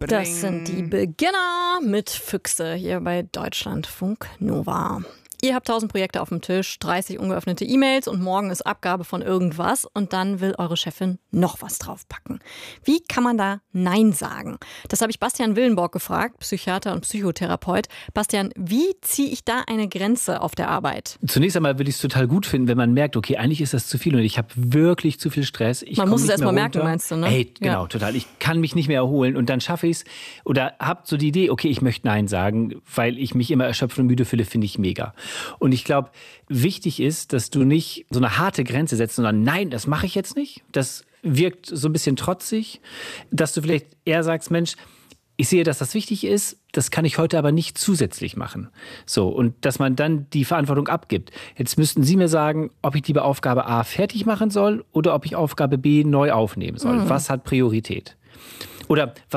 Das sind die Beginner mit Füchse hier bei Deutschlandfunk Nova. Ihr habt 1000 Projekte auf dem Tisch, 30 ungeöffnete E-Mails und morgen ist Abgabe von irgendwas und dann will eure Chefin noch was draufpacken. Wie kann man da Nein sagen? Das habe ich Bastian Willenborg gefragt, Psychiater und Psychotherapeut. Bastian, wie ziehe ich da eine Grenze auf der Arbeit? Zunächst einmal würde ich es total gut finden, wenn man merkt, okay, eigentlich ist das zu viel und ich habe wirklich zu viel Stress. Man muss es erst mal merken, meinst du, ne? Hey, genau, total. Ich kann mich nicht mehr erholen und dann schaffe ich es oder habe so die Idee, okay, ich möchte Nein sagen, weil ich mich immer erschöpft und müde fühle, finde ich mega. Und ich glaube, wichtig ist, dass du nicht so eine harte Grenze setzt, sondern nein, das mache ich jetzt nicht. Das wirkt so ein bisschen trotzig, dass du vielleicht eher sagst, Mensch, ich sehe, dass das wichtig ist, das kann ich heute aber nicht zusätzlich machen. So, und dass man dann die Verantwortung abgibt. Jetzt müssten Sie mir sagen, ob ich lieber Aufgabe A fertig machen soll oder ob ich Aufgabe B neu aufnehmen soll. Was hat Priorität? Oder